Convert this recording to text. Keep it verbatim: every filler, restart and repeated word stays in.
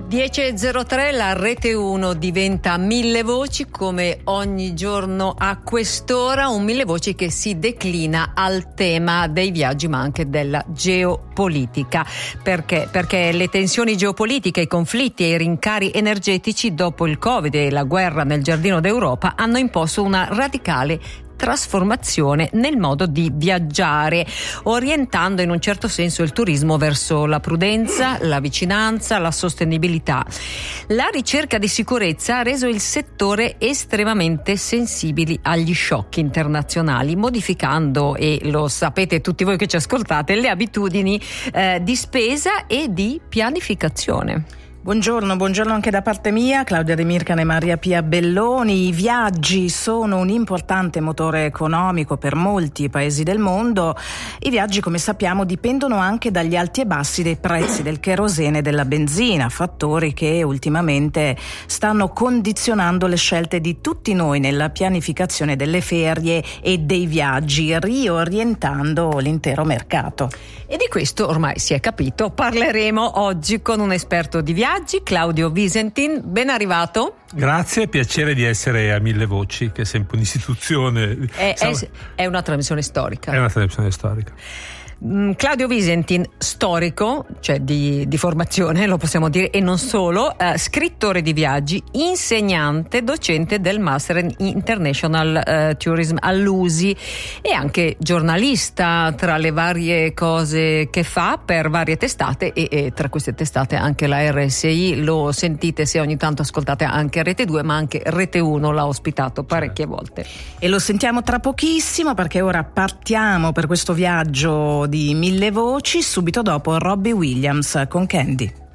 dieci e zero tre, la Rete uno diventa Mille Voci, come ogni giorno a quest'ora, un Mille Voci che si declina al tema dei viaggi ma anche della geopolitica. Perché? Perché le tensioni geopolitiche, i conflitti e i rincari energetici dopo il Covid e la guerra nel giardino d'Europa hanno imposto una radicale trasformazione nel modo di viaggiare, orientando in un certo senso il turismo verso la prudenza, la vicinanza, la sostenibilità. La ricerca di sicurezza ha reso il settore estremamente sensibile agli shock internazionali, modificando, e lo sapete tutti voi che ci ascoltate, le abitudini eh, di spesa e di pianificazione. Buongiorno, buongiorno anche da parte mia, Claudia De Mircane e Maria Pia Belloni. I viaggi sono un importante motore economico per molti paesi del mondo. I viaggi, come sappiamo, dipendono anche dagli alti e bassi dei prezzi del kerosene e della benzina, fattori che ultimamente stanno condizionando le scelte di tutti noi nella pianificazione delle ferie e dei viaggi, riorientando l'intero mercato. E di questo ormai si è capito, parleremo oggi con un esperto di viaggi, Claudio Visentin. Ben arrivato. Grazie, piacere di essere a Mille Voci, che è sempre un'istituzione. È, è, è una trasmissione storica. È una trasmissione storica. Claudio Visentin, storico, cioè di, di formazione, lo possiamo dire, e non solo, eh, scrittore di viaggi, insegnante, docente del Master in International eh, Tourism all'U S I e anche giornalista, tra le varie cose che fa per varie testate e, e tra queste testate anche la R S I. Lo sentite se ogni tanto ascoltate anche Rete due, ma anche Rete uno l'ha ospitato parecchie volte. E lo sentiamo tra pochissimo, perché ora partiamo per questo viaggio di Mille Voci, subito dopo Robbie Williams con Candy.